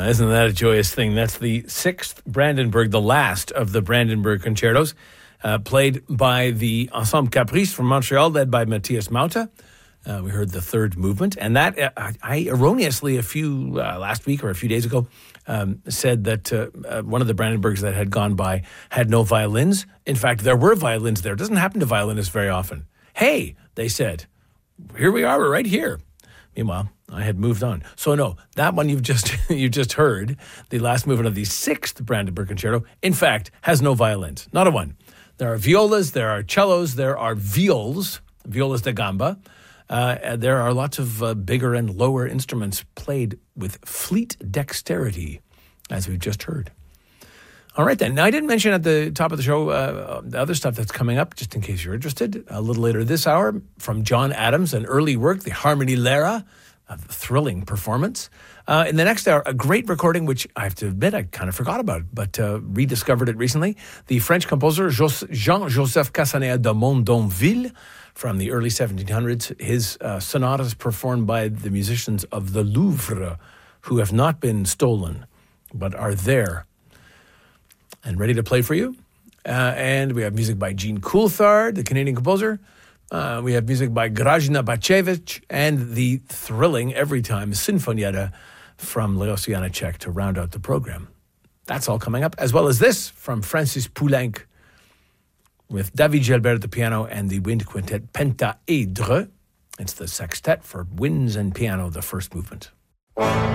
Isn't that a joyous thing? That's the 6th Brandenburg, the last of the Brandenburg concertos, played by the Ensemble Caprice from Montreal, led by Matthias Mauta. We heard the 3rd movement. And that, I erroneously, last week or a few days ago, said that one of the Brandenburgs that had gone by had no violins. In fact, there were violins there. It doesn't happen to violinists very often. Hey, they said, here we are, we're right here. Meanwhile, I had moved on. So no, that one you just heard, the last movement of the 6th Brandenburg Concerto, in fact, has no violins. Not a one. There are violas, there are cellos, there are violas da gamba. There are lots of bigger and lower instruments played with fleet dexterity, as we've just heard. All right, then. Now, I didn't mention at the top of the show the other stuff that's coming up, just in case you're interested. A little later this hour, from John Adams, an early work, the Harmonie Lehre, a thrilling performance. In the next hour, a great recording, which I have to admit I kind of forgot about, but rediscovered it recently. The French composer Jean-Joseph Cassanet de Mondonville, from the early 1700s. His sonatas performed by the musicians of the Louvre, who have not been stolen, but are there and ready to play for you. And we have music by Jean Coulthard, the Canadian composer. We have music by Grażyna Bacevich, and the thrilling, every time, Sinfonietta from Leos Janáček to round out the program. That's all coming up, as well as this from Francis Poulenc with David Gilbert at the piano and the wind quintet Pentaèdre. It's the sextet for winds and piano, the first movement.